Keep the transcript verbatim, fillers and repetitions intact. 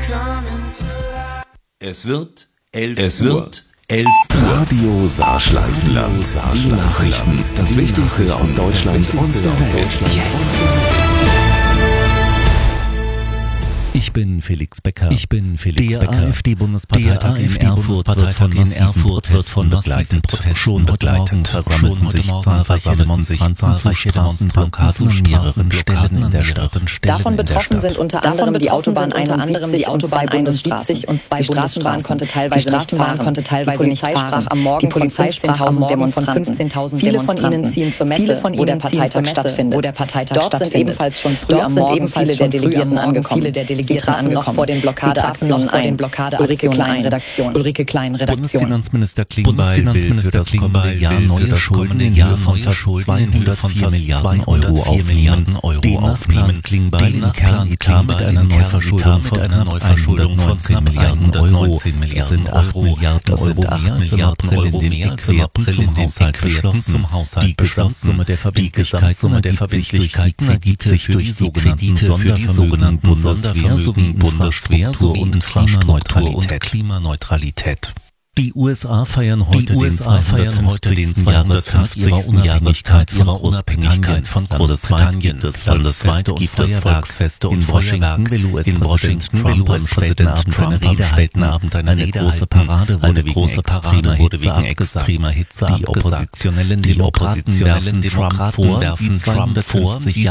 Es wird elf Es wird elf Radio Saarschleifland. Die Nachrichten. Das Wichtigste aus Deutschland und der Welt. Jetzt. Ich bin Felix Becker. Ich bin Felix der Becker. AfD-Bundesparteitag in Erfurt wird von in Erfurt wird von begleitend Protesten schon begleitend versammelten sich zahlreiche Demonstranten zu Straßenblockaden an mehreren Stellen in der Stadt. Davon betroffen sind unter anderem die Autobahn einundsiebzig und zwei Bundesstraßen. und zwei Die Straßenbahn konnte teilweise nicht fahren. Konnte teilweise die Polizei sprach am Morgen von fünfzehntausend Demonstranten. Viele von ihnen ziehen zur Messe, wo der Parteitag stattfindet. Dort sind ebenfalls schon früh am Morgen viele der Delegierten angekommen. Sie trafen noch vor den Blockadeaktionen ein. Ulrike Klein, Redaktion. Ulrike Klein, Redaktion. Bundesfinanzminister Klingbeil will für das kommende Jahr neue Schulden in Höhe von fast zweihundertvier Milliarden Euro aufnehmen. Demnach plant Klingbeil im Kernetat mit einer Neuverschuldung von knapp hundertneunzehn Milliarden Euro. Das sind acht Milliarden Euro mehr als im April in den Haushalt beschlossen. Die Gesamtsumme der Verbindlichkeiten ergibt sich durch die Kredite für die sogenannten Sondervermögen sowie Bundeswehr sowie Infrastruktur und Klimaneutralität. Die U S A feiern heute den zweihundertfünfzigsten Jahrestag ihrer Unabhängigkeit von Großbritannien. Landesweit gibt es Volksfeste und Washington will US-Präsident Trump am späten Abend eine große Parade wurde wegen extremer Hitze abgesagt. Die oppositionellen Demokraten werfen Trump vor, zweihundertfünfzig